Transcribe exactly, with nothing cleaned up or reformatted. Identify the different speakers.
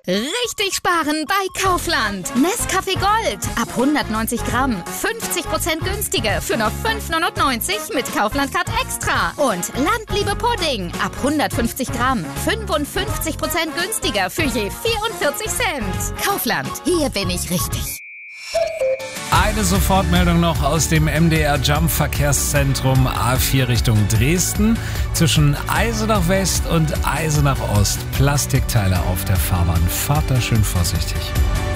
Speaker 1: Richtig sparen bei Kaufland. Nescafé Gold ab hundertneunzig Gramm. fünfzig Prozent günstiger für nur fünf neunundneunzig mit Kaufland Card Extra. Und Landliebe Pudding ab hundertfünfzig Gramm. fünfundfünfzig Prozent günstiger für je vierundvierzig Cent. Kaufland, hier bin ich richtig.
Speaker 2: Eine Sofortmeldung noch aus dem M D R Jump Verkehrszentrum A vier Richtung Dresden. Zwischen Eisenach West und Eisenach Ost. Plastikteile auf der Fahrbahn. Fahrt da schön vorsichtig.